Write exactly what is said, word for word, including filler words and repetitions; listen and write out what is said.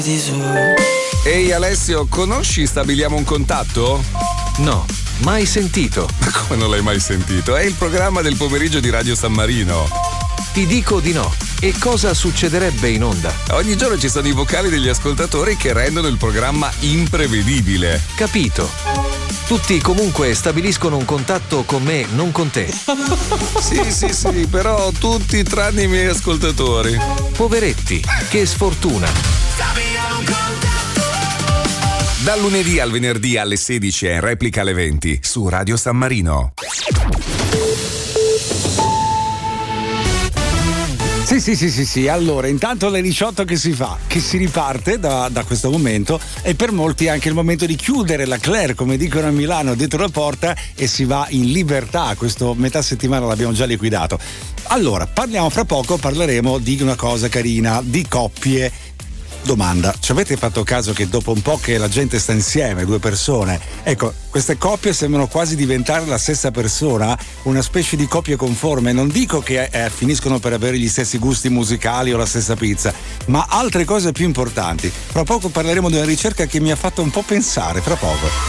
Ehi Alessio, conosci Stabiliamo un contatto? No, mai sentito. Ma come non l'hai mai sentito? È il programma del pomeriggio di Radio San Marino. Ti dico di no. E cosa succederebbe in onda? Ogni giorno ci sono i vocali degli ascoltatori che rendono il programma imprevedibile. Capito. Tutti comunque stabiliscono un contatto con me, non con te. Sì, sì, sì, però tutti tranne i miei ascoltatori. Poveretti, che sfortuna. Dal lunedì al venerdì alle sedici e in replica alle venti su Radio San Marino. Sì, sì, sì, sì, sì. Allora, intanto alle diciotto che si fa? Che si riparte da, da questo momento e per molti è anche il momento di chiudere la Claire, come dicono a Milano, dietro la porta e si va in libertà. Questo metà settimana l'abbiamo già liquidato. Allora, parliamo fra poco, parleremo di una cosa carina, di coppie. Domanda, ci avete fatto caso che dopo un po' che la gente sta insieme, due persone, ecco, queste coppie sembrano quasi diventare la stessa persona, una specie di coppia conforme. Non dico che eh, finiscono per avere gli stessi gusti musicali o la stessa pizza, ma altre cose più importanti. Fra poco parleremo di una ricerca che mi ha fatto un po' pensare, fra poco.